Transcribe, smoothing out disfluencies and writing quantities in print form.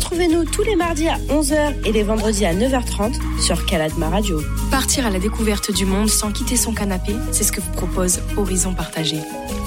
Retrouvez-nous tous les mardis à 11h et les vendredis à 9h30 sur Kaladma Radio. Partir à la découverte du monde sans quitter son canapé, c'est ce que vous propose Horizon Partagé.